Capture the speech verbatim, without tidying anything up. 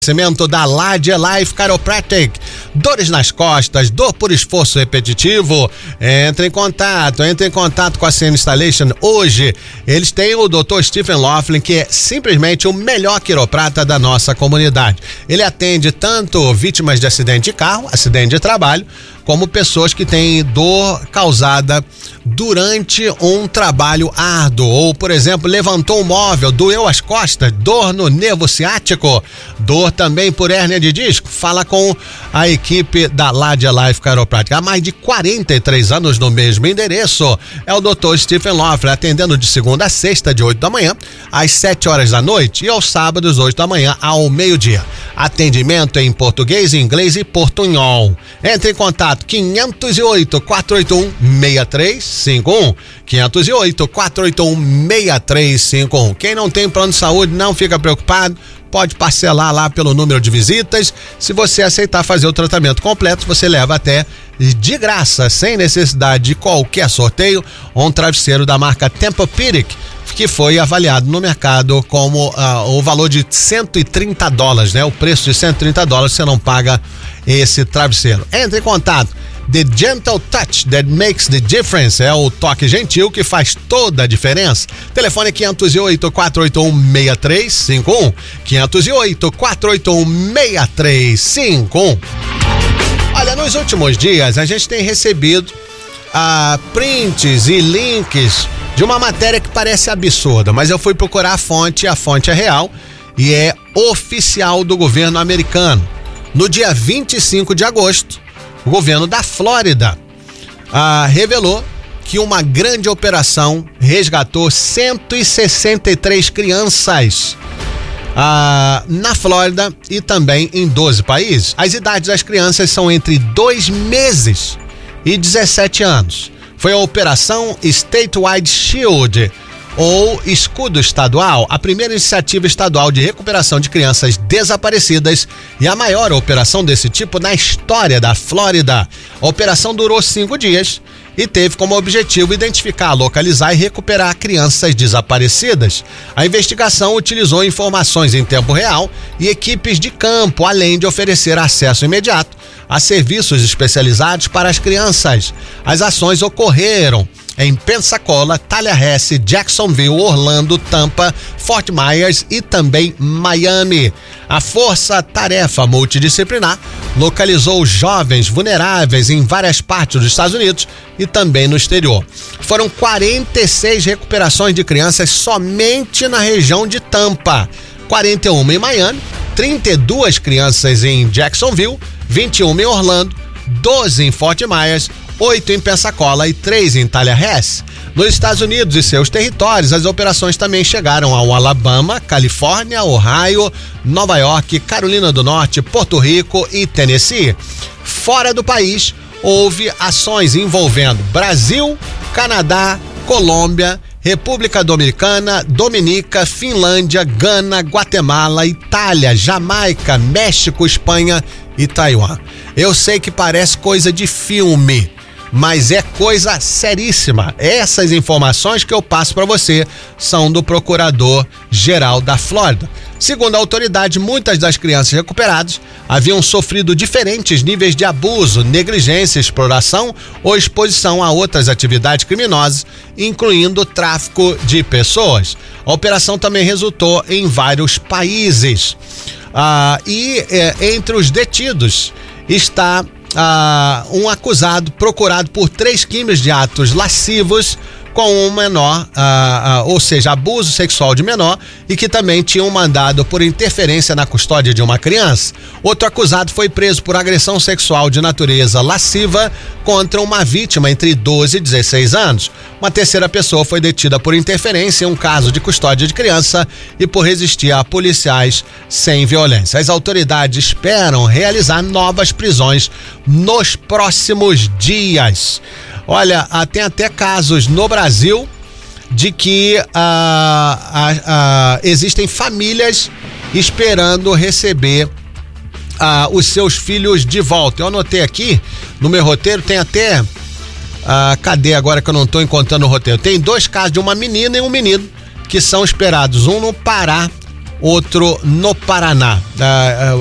Oferecimento da Ladia Life Chiropractic. Dores nas costas, dor por esforço repetitivo. Entre em contato, entre em contato com a C N Installation hoje. Eles têm o doutor Stephen Laughlin, que é simplesmente o melhor quiroprata da nossa comunidade. Ele atende tanto vítimas de acidente de carro, acidente de trabalho, como pessoas que têm dor causada durante um trabalho árduo, ou, por exemplo, levantou um móvel, doeu as costas, dor no nervo ciático, dor também por hérnia de disco. Fala com a equipe da Ladia Life Chiropractic. Há mais de quarenta e três anos no mesmo endereço. É o doutor Stephen Laughlin, atendendo de segunda a sexta, de oito da manhã às sete horas da noite, e aos sábados, oito da manhã ao meio-dia. Atendimento em português, inglês e portunhol. Entre em contato quinhentos e oito, quatrocentos e oitenta e um, sessenta e três cinquenta e um. quinhentos e oito, quatrocentos e oitenta e um, sessenta e três cinquenta e um. Quem não tem plano de saúde, não fica preocupado. Pode parcelar lá pelo número de visitas. Se você aceitar fazer o tratamento completo, você leva até de graça, sem necessidade de qualquer sorteio, um travesseiro da marca Tempur-Pedic, que foi avaliado no mercado como uh, o valor de cento e trinta dólares, né? O preço de cento e trinta dólares, você não paga esse travesseiro. Entre em contato. The gentle touch that makes the difference. É o toque gentil que faz toda a diferença. Telefone quinhentos e oito, quatrocentos e oitenta e um, sessenta e três cinquenta e um. quinhentos e oito, quatrocentos e oitenta e um, sessenta e três cinquenta e um. Olha, nos últimos dias a gente tem recebido ah, prints e links de uma matéria que parece absurda, mas eu fui procurar a fonte, a fonte é real e é oficial do governo americano. No dia vinte e cinco de agosto, o governo da Flórida ah, revelou que uma grande operação resgatou cento e sessenta e três crianças ah, na Flórida e também em doze países. As idades das crianças são entre dois meses e dezessete anos. Foi a Operação Statewide Shield, ou Escudo Estadual, a primeira iniciativa estadual de recuperação de crianças desaparecidas e a maior operação desse tipo na história da Flórida. A operação durou cinco dias e teve como objetivo identificar, localizar e recuperar crianças desaparecidas. A investigação utilizou informações em tempo real e equipes de campo, além de oferecer acesso imediato a serviços especializados para as crianças. As ações ocorreram em Pensacola, Tallahassee, Jacksonville, Orlando, Tampa, Fort Myers e também Miami. A Força-Tarefa Multidisciplinar localizou jovens vulneráveis em várias partes dos Estados Unidos e também no exterior. Foram quarenta e seis recuperações de crianças somente na região de Tampa, quarenta e uma em Miami, trinta e duas crianças em Jacksonville, vinte e uma em Orlando, doze em Fort Myers, oito em Pensacola e três em Tallahassee. Nos Estados Unidos e seus territórios, as operações também chegaram ao Alabama, Califórnia, Ohio, Nova York, Carolina do Norte, Porto Rico e Tennessee. Fora do país, houve ações envolvendo Brasil, Canadá, Colômbia, República Dominicana, Dominica, Finlândia, Gana, Guatemala, Itália, Jamaica, México, Espanha e Taiwan. Eu sei que parece coisa de filme, mas é coisa seríssima. Essas informações que eu passo para você são do Procurador-Geral da Flórida. Segundo a autoridade, muitas das crianças recuperadas haviam sofrido diferentes níveis de abuso, negligência, exploração ou exposição a outras atividades criminosas, incluindo tráfico de pessoas. A operação também resultou em vários países. Ah, e eh, entre os detidos está ah, um acusado procurado por três crimes de atos lascivos com um menor, ah, ah, ou seja, abuso sexual de menor, e que também tinha um mandado por interferência na custódia de uma criança. Outro acusado foi preso por agressão sexual de natureza lasciva contra uma vítima entre doze e dezesseis anos. Uma terceira pessoa foi detida por interferência em um caso de custódia de criança e por resistir a policiais sem violência. As autoridades esperam realizar novas prisões nos próximos dias. Olha, tem até casos no Brasil de que ah, ah, ah, existem famílias esperando receber ah, os seus filhos de volta. Eu anotei aqui no meu roteiro, tem até... Ah, cadê agora que eu não estou encontrando o roteiro? Tem dois casos de uma menina e um menino que são esperados, um no Pará, outro no Paraná.